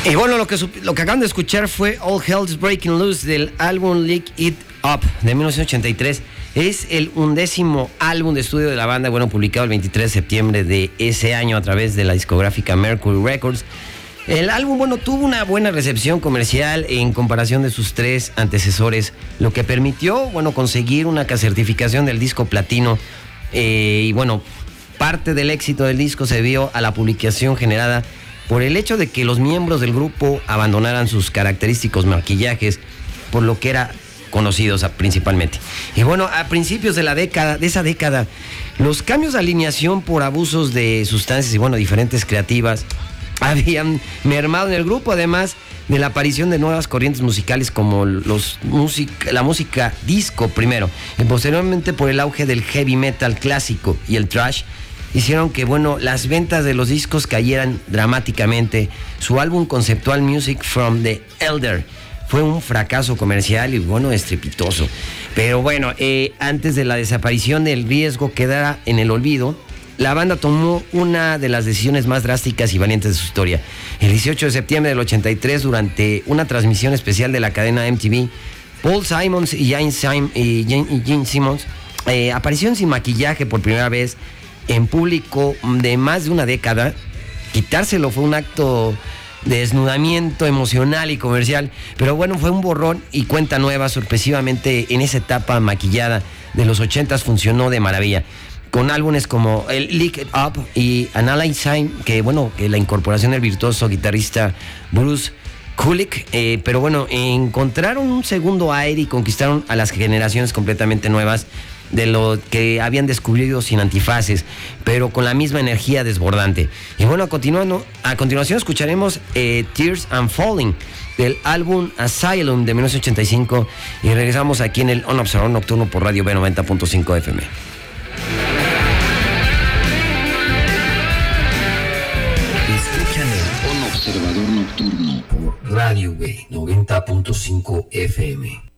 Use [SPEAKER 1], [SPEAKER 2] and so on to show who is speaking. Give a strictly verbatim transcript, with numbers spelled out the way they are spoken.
[SPEAKER 1] Y bueno, lo que, lo que acaban de escuchar fue All Hell's Breaking Loose del álbum Lick It Up de mil novecientos ochenta y tres. Es el undécimo álbum de estudio de la banda, bueno, publicado el veintitrés de septiembre de ese año a través de la discográfica Mercury Records. El álbum, bueno, tuvo una buena recepción comercial en comparación de sus tres antecesores, lo que permitió, bueno, conseguir una certificación del disco platino. Eh, y bueno, parte del éxito del disco se vio a la publicación generada por el hecho de que los miembros del grupo abandonaran sus característicos maquillajes, por lo que era conocidos principalmente. Y bueno, a principios de la década, de esa década, los cambios de alineación por abusos de sustancias y bueno, diferentes creativas habían mermado en el grupo, además de la aparición de nuevas corrientes musicales como los music, la música disco primero, y posteriormente por el auge del heavy metal clásico y el thrash, hicieron que, bueno, las ventas de los discos cayeran dramáticamente. Su álbum conceptual Music from the Elder fue un fracaso comercial y, bueno, estrepitoso. Pero bueno, eh, antes de la desaparición del riesgo quedara en el olvido, la banda tomó una de las decisiones más drásticas y valientes de su historia. El dieciocho de septiembre del ochenta y tres, durante una transmisión especial de la cadena M T V, Paul Simons y Gene, Sim- y Gene, y Gene Simmons eh, aparecieron sin maquillaje por primera vez en público de más de una década. Quitárselo fue un acto de desnudamiento emocional y comercial, pero bueno, fue un borrón y cuenta nueva. Sorpresivamente, en esa etapa maquillada de los ochentas funcionó de maravilla, con álbumes como el Lick It Up y Analyze, que bueno, que la incorporación del virtuoso guitarrista Bruce Kulick, eh, pero bueno, encontraron un segundo aire y conquistaron a las generaciones completamente nuevas de lo que habían descubierto sin antifaces, pero con la misma energía desbordante. Y bueno, a, continuando, a continuación escucharemos eh, Tears and Falling del álbum Asylum de mil novecientos ochenta y cinco y regresamos aquí en el Un Observador Nocturno por Radio B noventa punto cinco F M.
[SPEAKER 2] Escuchan el Un Observador Nocturno por Radio B noventa punto cinco F M.